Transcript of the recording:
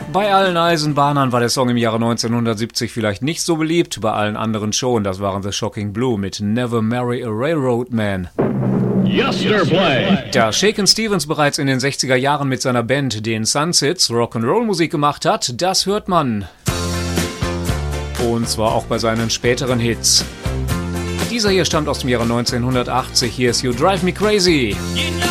Bei allen Eisenbahnern war der Song im Jahre 1970 vielleicht nicht so beliebt, bei allen anderen schon. Das waren The Shocking Blue mit Never Marry a Railroad Man. Yesterplay. Da Shakin' Stevens bereits in den 60er Jahren mit seiner Band, den Sunsets, Rock'n'Roll-Musik gemacht hat, das hört man. Und zwar auch bei seinen späteren Hits. Dieser hier stammt aus dem Jahre 1980. Hier ist You Drive Me Crazy.